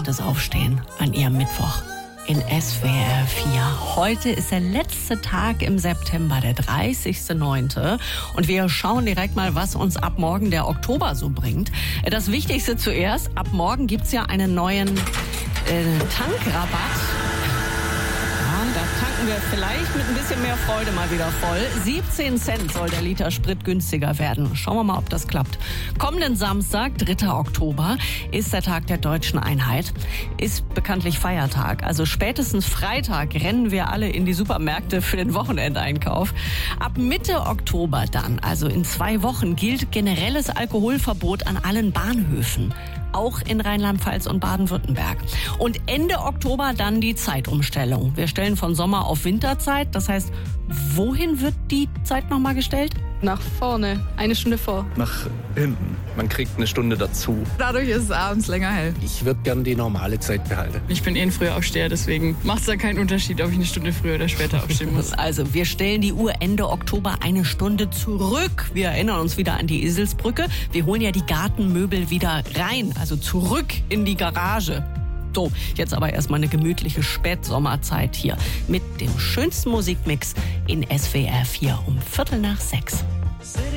spätes Aufstehen an Ihrem Mittwoch in SWR 4. Heute ist der letzte Tag im September, der 30.09. Und wir schauen direkt mal, was uns ab morgen der Oktober so bringt. Das Wichtigste zuerst, ab morgen gibt's ja einen neuen Tankrabatt. Da tanken wir vielleicht mit ein bisschen mehr Freude mal wieder voll. 17 Cent soll der Liter Sprit günstiger werden. Schauen wir mal, ob das klappt. Kommenden Samstag, 3. Oktober, ist der Tag der Deutschen Einheit. Ist bekanntlich Feiertag. Also spätestens Freitag rennen wir alle in die Supermärkte für den Wochenendeinkauf. Ab Mitte Oktober dann, also in 2 Wochen, gilt generelles Alkoholverbot an allen Bahnhöfen. Auch in Rheinland-Pfalz und Baden-Württemberg. Und Ende Oktober dann die Zeitumstellung. Wir stellen von Sommer auf Winterzeit. Das heißt, wohin wird die Zeit nochmal gestellt? Nach vorne, 1 Stunde vor. Nach hinten. Man kriegt 1 Stunde dazu. Dadurch ist es abends länger hell. Ich würde gern die normale Zeit behalten. Ich bin ein Frühaufsteher, deswegen macht es da keinen Unterschied, ob ich 1 Stunde früher oder später aufstehen muss. Also, wir stellen die Uhr Ende Oktober 1 Stunde zurück. Wir erinnern uns wieder an die Eselsbrücke. Wir holen ja die Gartenmöbel wieder rein, also zurück in die Garage. So, jetzt aber erstmal eine gemütliche Spätsommerzeit hier mit dem schönsten Musikmix in SWR 4 um 5:45.